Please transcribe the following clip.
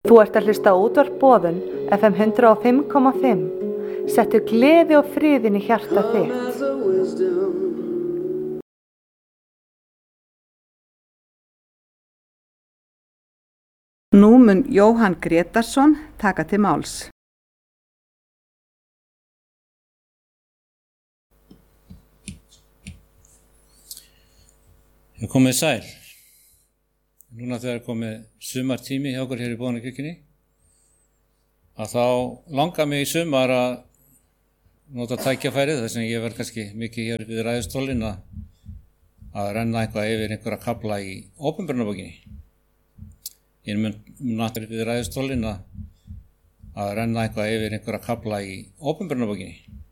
Þú ert að hlusta á útvarp Boðun, FM 105,5. Settu gleði og friðinn í hjarta þitt. Nú mun Jóhann Grétarsson taka til máls. Komið sæl. Núna þegar komið sumartími hjá okkur hér í Boðunarkirkjunni, að þá langar mig í sumar að nota tækjafærið, þess að ég verð kannski mikið hér við ræðustólinn að renna eitthvað yfir einhverja kafla í opinberunarbókinni. Ég mun náttúrulega við ræðustólinn að renna eitthvað yfir einhverja kafla í opinberunarbókinni.